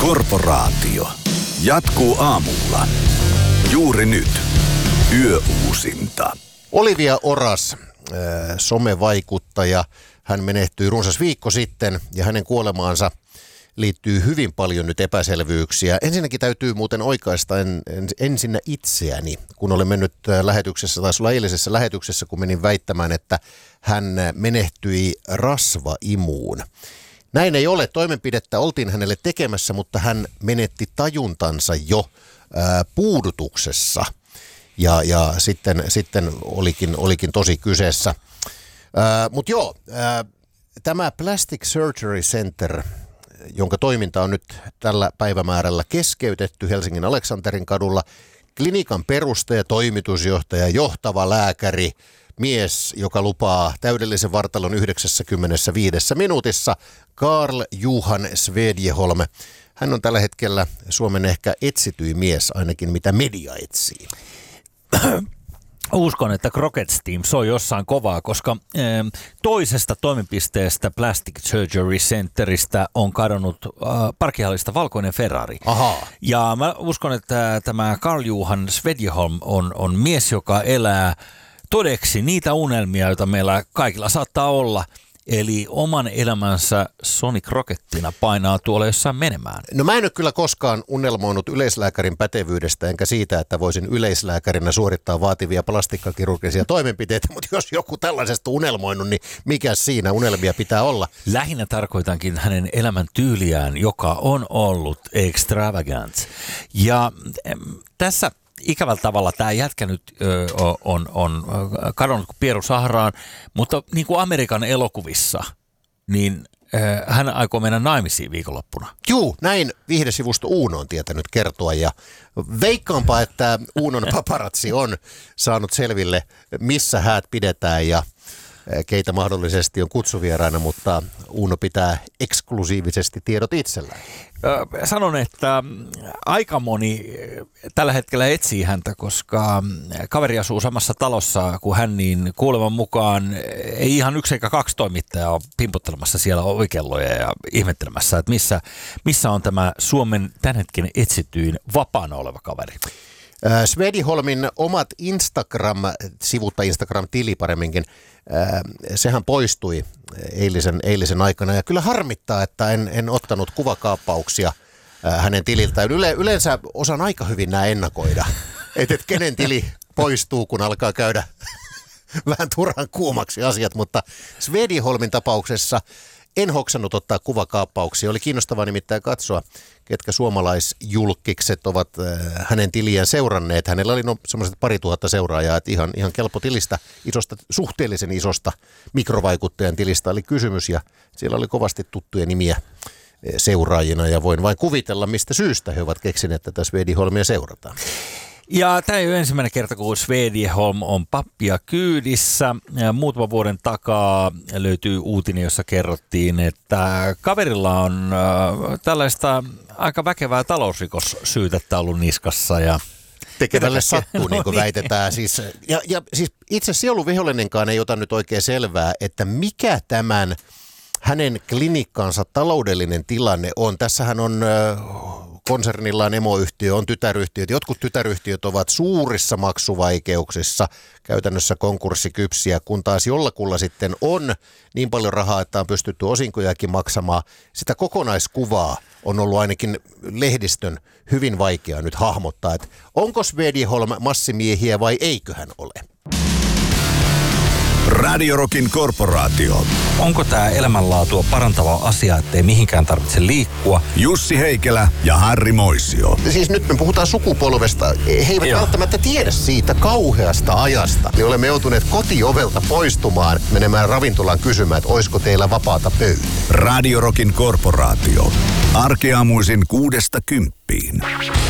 Korporaatio jatkuu aamulla. Juuri nyt. Yöuusinta. Olivia Oras, somevaikuttaja. Hän menehtyi runsas viikko sitten ja hänen kuolemaansa liittyy hyvin paljon nyt epäselvyyksiä. Ensinnäkin täytyy muuten oikaista ensinnä itseäni, kun olen mennyt lähetyksessä, taisi olla eilisessä lähetyksessä, kun menin väittämään, että hän menehtyi rasvaimuun. Näin ei ole. Toimenpidettä oltiin hänelle tekemässä, mutta hän menetti tajuntansa jo puudutuksessa. Ja sitten olikin tosi kyseessä. Mutta joo, tämä Plastic Surgery Center, jonka toiminta on nyt tällä päivämäärällä keskeytetty Helsingin Aleksanterin kadulla. Klinikan perustaja, toimitusjohtaja, johtava lääkäri, mies, joka lupaa täydellisen vartalon 95 minuutissa, Carl-Johan Svedjeholm. Hän on tällä hetkellä Suomen ehkä etsityin mies, ainakin mitä media etsii. Uskon, että Crockett's Team soi jossain kovaa, koska toisesta toimipisteestä Plastic Surgery Centeristä on kadonnut parkkihallista valkoinen Ferrari. Ahaa. Ja mä uskon, että tämä Carl-Johan Svedjeholm on mies, joka elää todeksi niitä unelmia, joita meillä kaikilla saattaa olla. Eli oman elämänsä Sonny Crocettina painaa tuolla jossain menemään. No mä en ole kyllä koskaan unelmoinut yleislääkärin pätevyydestä, enkä siitä, että voisin yleislääkärinä suorittaa vaativia plastikkakirurgisia toimenpiteitä, mutta jos joku tällaisesta unelmoinut, niin mikä siinä unelmia pitää olla? Lähinnä tarkoitankin hänen elämän tyyliään, joka on ollut extravagant. Ja tässä ikävällä tavalla tämä jätkä nyt on kadonnut kuin pieru sahraan, mutta niin kuin Amerikan elokuvissa, niin hän aikoo mennä naimisiin viikonloppuna. Juu, näin viihdesivusto Uno on tietänyt kertoa ja veikkaanpa, että Unon paparazzi on saanut selville, missä häät pidetään ja keitä mahdollisesti on kutsuvieraina, mutta Uno pitää eksklusiivisesti tiedot itsellään. Sanon, että aika moni tällä hetkellä etsii häntä, koska kaveri asuu samassa talossa kuin hän, niin kuuleman mukaan ei ihan yksi eikä kaksi toimittajaa ole pimputtelemassa siellä ovikelloja ja ihmettelemässä, että missä on tämä Suomen tämän hetken etsityin vapaana oleva kaveri. Svedjeholmin omat Instagram-sivut tai Instagram-tili paremminkin, sehän poistui eilisen aikana ja kyllä harmittaa, että en ottanut kuvakaappauksia hänen tililtään. Yleensä osaan aika hyvin nämä ennakoida, että kenen tili poistuu, kun alkaa käydä vähän turhan kuumaksi asiat, mutta Svedjeholmin tapauksessa en hoksannut ottaa kuvakaappauksia. Oli kiinnostavaa nimittäin katsoa, ketkä suomalaisjulkkikset ovat hänen tiliään seuranneet. Hänellä oli semmoiset 2000 seuraajaa, että ihan kelpo tilistä, suhteellisen isosta mikrovaikuttajan tilistä oli kysymys. Ja siellä oli kovasti tuttuja nimiä seuraajina ja voin vain kuvitella, mistä syystä he ovat keksineet tätä Svedjeholmia seurataan. Ja tämä ei ole ensimmäinen kerta, kun Svedjeholm on pappia kyydissä. Muutaman vuoden takaa löytyy uutinen, jossa kerrottiin, että kaverilla on tällaista aika väkevää talousrikossyytettä ollut niskassa. Ja tekevälle sattuu, niin kuin väitetään. Siis itse sieluvihollinenkaan ei ota nyt oikein selvää, että mikä tämän hänen klinikkaansa taloudellinen tilanne on. Tässähän on konsernillaan emoyhtiö, on tytäryhtiöt. Jotkut tytäryhtiöt ovat suurissa maksuvaikeuksissa, käytännössä konkurssikypsiä, kun taas jollakulla sitten on niin paljon rahaa, että on pystytty osinkojakin maksamaan. Sitä kokonaiskuvaa on ollut ainakin lehdistön hyvin vaikea nyt hahmottaa, että onko Svedjeholm massimiehiä vai eiköhän ole. Radio Rockin Korporaatio. Onko tämä elämänlaatua parantava asia, ettei mihinkään tarvitse liikkua? Jussi Heikelä ja Harri Moisio. Siis nyt me puhutaan sukupolvesta. He eivät välttämättä tiedä siitä kauheasta ajasta. Me olemme joutuneet kotiovelta poistumaan, menemään ravintolaan kysymään, että olisiko teillä vapaata pöytä. Radio Rockin Korporaatio. Arkeaamuisin 6–10.